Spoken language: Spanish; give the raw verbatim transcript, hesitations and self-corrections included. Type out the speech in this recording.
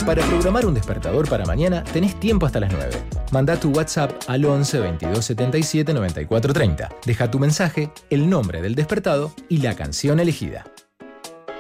Para programar un despertador para mañana tenés tiempo hasta las nueve. Mandá tu WhatsApp al once veintidós setenta y siete noventa y cuatro treinta. Deja tu mensaje, el nombre del despertado y la canción elegida.